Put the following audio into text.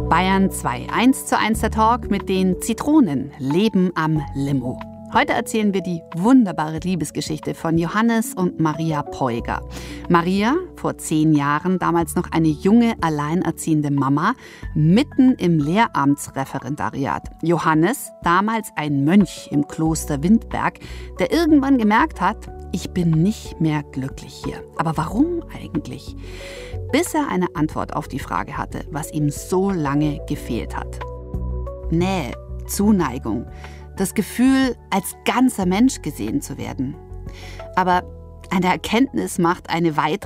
Bayern 2, 1:1 der Talk mit den Zitronen, Leben am Limo. Heute erzählen wir die wunderbare Liebesgeschichte von Johannes und Maria Peuger. Maria, vor 10 Jahren, damals noch eine junge, alleinerziehende Mama, mitten im Lehramtsreferendariat. Johannes, damals ein Mönch im Kloster Windberg, der irgendwann gemerkt hat, ich bin nicht mehr glücklich hier. Aber warum eigentlich? Bis er eine Antwort auf die Frage hatte, was ihm so lange gefehlt hat. Nähe, Zuneigung, das Gefühl, als ganzer Mensch gesehen zu werden. Aber eine Erkenntnis macht eine weitere